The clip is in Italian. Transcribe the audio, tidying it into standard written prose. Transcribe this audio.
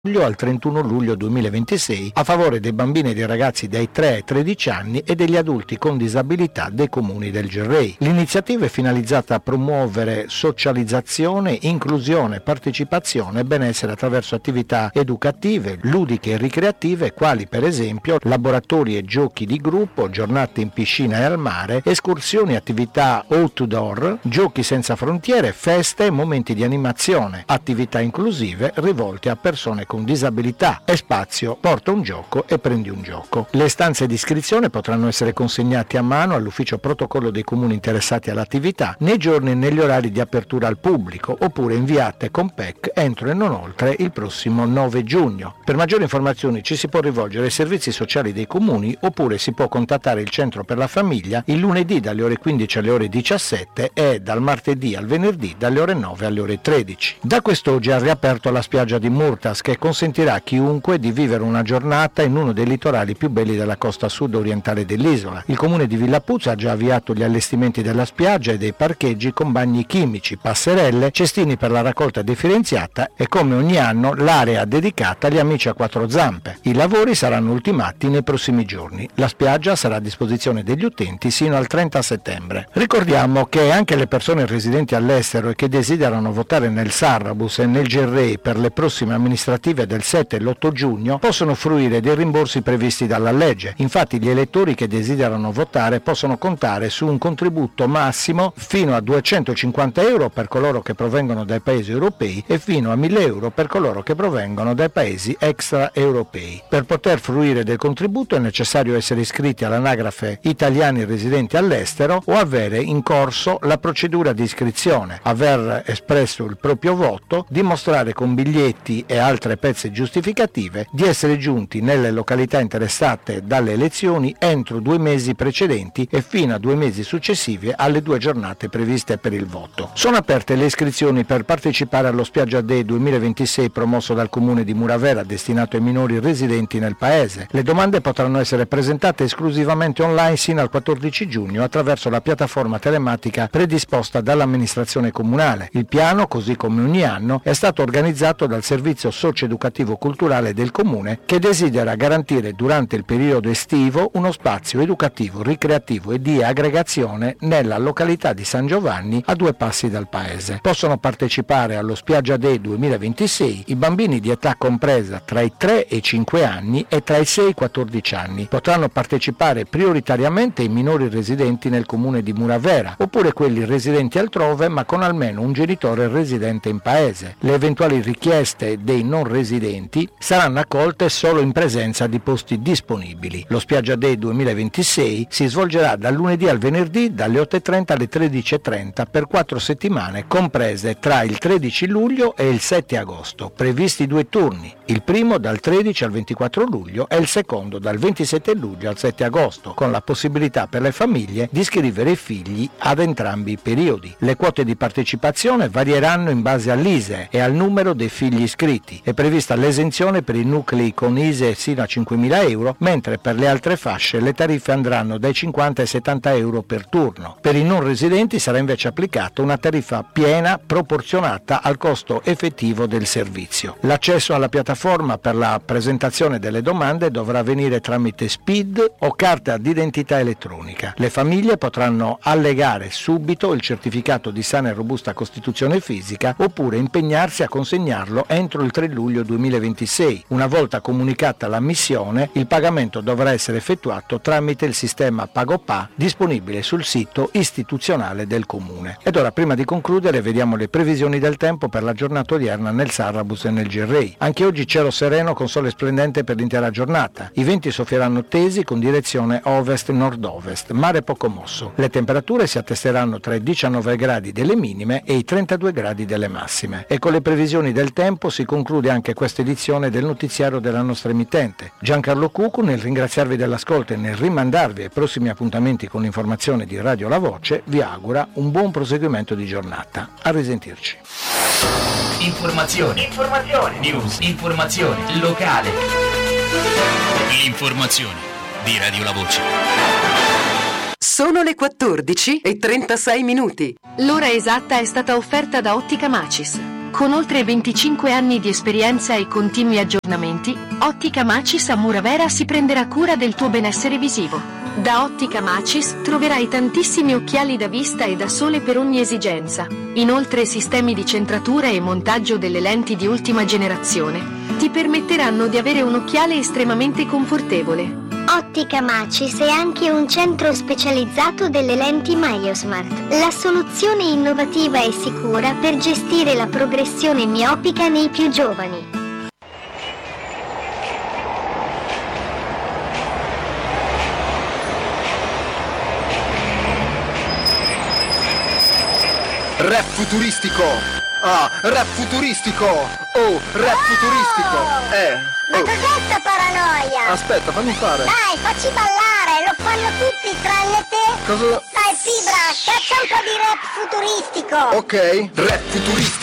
luglio al 31 luglio 2026 a favore dei bambini e dei ragazzi dai 3 ai 13 anni e degli adulti con disabilità dei comuni del Gerrei. L'iniziativa è finalizzata a promuovere socializzazione, inclusione, partecipazione e benessere attraverso attività educative, ludiche e ricreative, quali per esempio laboratori e giochi di gruppo, giornate in piscina e al mare, escursioni, attività outdoor, giochi senza frontiere, feste e momenti di animazione, attività inclusive rivolte a persone con disabilità e spazio porta un gioco e prendi un gioco. Le istanze di iscrizione potranno essere consegnate a mano all'ufficio protocollo dei comuni interessati all'attività nei giorni e negli orari di apertura al pubblico oppure inviate con PEC entro e non oltre il prossimo 9 giugno. Per maggiori informazioni ci si può rivolgere ai servizi sociali dei comuni oppure si può contattare il centro per la famiglia il lunedì dalle ore 15 alle ore 17 e dal martedì al venerdì dalle ore 9 alle ore 13. Da quest'oggi ha riaperto la spiaggia di Murtas che consentirà a chiunque di vivere una giornata in uno dei litorali più belli della costa sud orientale dell'isola. Il comune di Villapuzza ha già avviato gli allestimenti della spiaggia e dei parcheggi con bagni chimici, passerelle, cestini per la raccolta differenziata e come ogni anno l'area dedicata agli amici a quattro zampe. I lavori saranno ultimati nei prossimi giorni. La spiaggia sarà a disposizione degli utenti sino al 30 settembre. Ricordiamo che anche le persone residenti all'estero e che desiderano votare nel Sarrabus e nel Gerrei per le prossime amministrative del 7 e l'8 giugno possono fruire dei rimborsi previsti dalla legge. Infatti gli elettori che desiderano votare possono contare su un contributo massimo fino a 250 euro per coloro che provengono dai paesi europei e fino a 1000 euro per coloro che provengono dai paesi extraeuropei. Per poter fruire del contributo è necessario essere iscritti all'anagrafe italiani residenti all'estero o avere in corso la procedura di iscrizione, aver espresso il proprio voto, dimostrare con biglietti e altre pezze giustificative di essere giunti nelle località interessate dalle elezioni entro 2 mesi precedenti e fino a 2 mesi successivi alle 2 giornate previste per il voto. Sono aperte le iscrizioni per partecipare allo Spiaggia Day 2026 promosso dal comune di Muravera destinato ai minori residenti nel paese. Le domande potranno essere presentate esclusivamente online sino al 14 giugno attraverso la piattaforma telematica predisposta dall'amministrazione comunale. Il piano, così come ogni anno, è stato organizzato dal servizio socio-educativo culturale del comune che desidera garantire durante il periodo estivo uno spazio educativo, ricreativo e di aggregazione nella località di San Giovanni a 2 passi dal paese. Possono partecipare allo Spiaggia Day 2026 i bambini di età compresa tra i 3 e i 5 anni e tra i 6 e i 14 anni. Potranno partecipare prioritariamente i minori residenti nel comune di Muravera oppure quelli residenti altrove ma con almeno un genitore residente in paese. Le eventuali richieste dei non residenti saranno accolte solo in presenza di posti disponibili. Lo Spiaggia Day 2026 si svolgerà dal lunedì al venerdì dalle 8:30 alle 13:30 per 4 settimane comprese tra il 13 luglio e il 7 agosto. Previsti 2 turni, il primo dal 13 al 24 luglio e il secondo dal 27 luglio al 7 agosto, con la possibilità per le famiglie di iscrivere i figli ad entrambi i periodi. Le quote di partecipazione varieranno in base all'ISEE e al numero dei figli iscritti. È prevista l'esenzione per i nuclei con ISEE sino a 5.000 euro, mentre per le altre fasce le tariffe andranno dai 50 ai 70 euro per turno. Per i non residenti sarà invece applicata una tariffa piena proporzionata al costo effettivo del servizio. L'accesso alla piattaforma per la presentazione delle domande dovrà avvenire tramite SPID o carta d'identità elettronica. Le famiglie potranno allegare subito il certificato di sana e robusta costituzione fisica oppure impegnarsi a consegnarlo entro il 3 luglio 2026. Una volta comunicata l'ammissione, il pagamento dovrà essere effettuato tramite il sistema PagoPA disponibile sul sito istituzionale del comune. Ed ora, prima di concludere, vediamo le previsioni del tempo per la giornata odierna nel Sarrabus e nel Gerrei. Anche oggi cielo sereno con sole splendente per l'intera giornata. I venti soffieranno tesi con direzione ovest-nord-ovest, mare poco mosso. Le temperature si attesteranno tra i 19 gradi delle minime e i 32 gradi delle massime. E con le previsioni del tempo si conclude anche questa edizione del notiziario della nostra emittente. Giancarlo Cucu, nel ringraziarvi dell'ascolto e nel rimandarvi ai prossimi appuntamenti con l'informazione di Radio La Voce, vi augura un buon proseguimento di giornata. A risentirci. Informazione. News. Informazione locale. L'informazione di Radio La Voce. Sono le 14:36 minuti. L'ora esatta è stata offerta da Ottica Macis. Con oltre 25 anni di esperienza e continui aggiornamenti, Ottica Macis a Muravera si prenderà cura del tuo benessere visivo. Da Ottica Macis troverai tantissimi occhiali da vista e da sole per ogni esigenza. Inoltre sistemi di centratura e montaggio delle lenti di ultima generazione ti permetteranno di avere un occhiale estremamente confortevole. Ottica Macis è anche un centro specializzato delle lenti MyoSmart, la soluzione innovativa e sicura per gestire la progressione miopica nei più giovani. Rap futuristico! Ah, rap futuristico! Oh, rap futuristico! Ma cos'è sta paranoia? Aspetta, fammi fare! Dai, facci ballare, lo fanno tutti tranne te! Cosa? Dai, Fibra, caccia un po' di rap futuristico! Ok, rap futuristico!